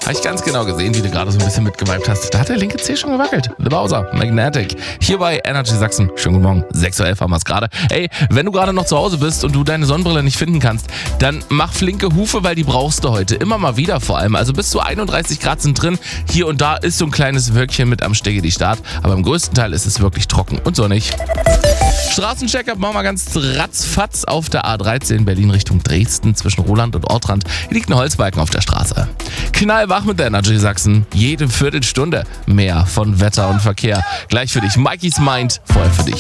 Habe ich ganz genau gesehen, wie du gerade so ein bisschen mitgeweibt hast. Da hat der linke Zeh schon gewackelt. The Bowser, Magnetic. Hier bei Energy Sachsen. Schönen guten Morgen. 6:11 Uhr haben wir es gerade. Ey, wenn du gerade noch zu Hause bist und du deine Sonnenbrille nicht finden kannst, dann mach flinke Hufe, weil die brauchst du heute. Immer mal wieder vor allem. Also bis zu 31 Grad sind drin. Hier und da ist so ein kleines Wölkchen mit am Stege die Start. Aber im größten Teil ist es wirklich trocken und sonnig. Straßencheck-up machen wir ganz ratzfatz auf der A13 Berlin Richtung Dresden zwischen Roland und Ortrand. Hier liegt ein Holzbalken auf der Straße. Knallwach mit der Energy Sachsen. Jede Viertelstunde mehr von Wetter und Verkehr. Gleich für dich Mikeys Mind, vorher für dich